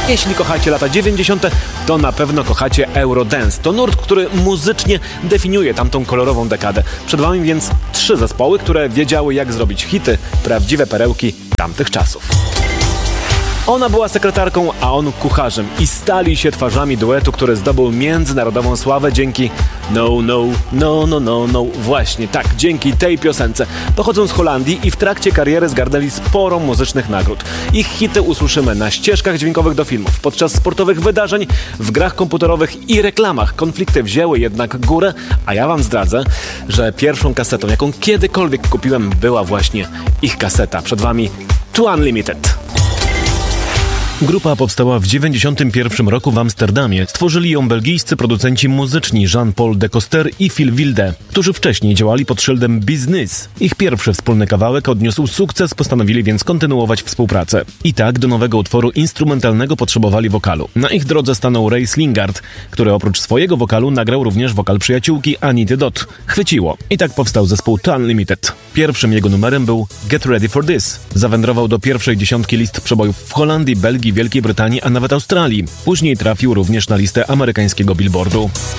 Jeśli kochacie lata 90., to na pewno kochacie Eurodance. To nurt, który muzycznie definiuje tamtą kolorową dekadę. Przed wami więc 3 zespoły, które wiedziały, jak zrobić hity, prawdziwe perełki tamtych czasów. Ona była sekretarką, a on kucharzem i stali się twarzami duetu, który zdobył międzynarodową sławę dzięki No. Właśnie tak, dzięki tej piosence. Pochodzą z Holandii i w trakcie kariery zgarnęli sporo muzycznych nagród. Ich hity usłyszymy na ścieżkach dźwiękowych do filmów, podczas sportowych wydarzeń, w grach komputerowych i reklamach. Konflikty wzięły jednak górę, a ja wam zdradzę, że pierwszą kasetą, jaką kiedykolwiek kupiłem, była właśnie ich kaseta. Przed wami To Unlimited. Grupa powstała w 1991 roku w Amsterdamie. Stworzyli ją belgijscy producenci muzyczni Jean-Paul de Coster i Phil Wilde, którzy wcześniej działali pod szyldem Business. Ich pierwszy wspólny kawałek odniósł sukces, postanowili więc kontynuować współpracę. I tak do nowego utworu instrumentalnego potrzebowali wokalu. Na ich drodze stanął Ray Slingard, który oprócz swojego wokalu nagrał również wokal przyjaciółki Anity Dot. Chwyciło. I tak powstał zespół To Unlimited. Pierwszym jego numerem był Get Ready for This. Zawędrował do pierwszej dziesiątki list przebojów w Holandii, Belgii, Wielkiej Brytanii, a nawet Australii. Później trafił również na listę amerykańskiego Billboardu.